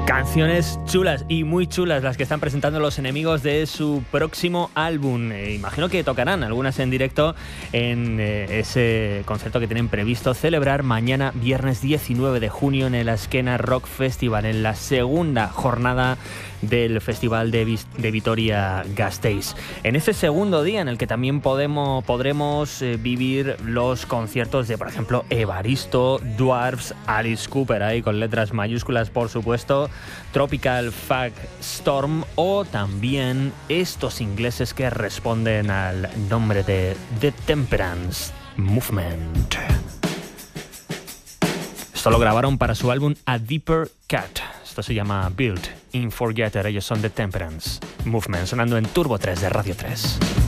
Canciones chulas y muy chulas las que están presentando Los Enemigos de su próximo álbum. Imagino que tocarán algunas en directo en ese concierto que tienen previsto celebrar mañana, viernes 19 de junio, en el Azkena Rock Festival, en la segunda jornada del Festival de Vitoria-Gasteiz. En ese segundo día en el que también podremos vivir los conciertos de, por ejemplo, Evaristo, Dwarfs, Alice Cooper, ahí con letras mayúsculas, por supuesto, Tropical Fag Storm, o también estos ingleses que responden al nombre de The Temperance Movement. Esto lo grabaron para su álbum A Deeper Cut. Esto se llama Built in Forgetter. Ellos son The Temperance Movement, sonando en Turbo 3 de Radio 3.